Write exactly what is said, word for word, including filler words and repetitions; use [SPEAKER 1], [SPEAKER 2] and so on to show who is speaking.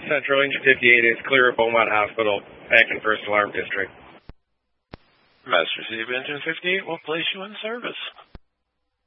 [SPEAKER 1] Central Engine fifty-eight is clear of Beaumont Hospital, back in First Alarm District.
[SPEAKER 2] Master City of Engine fifty-eight will place you in service.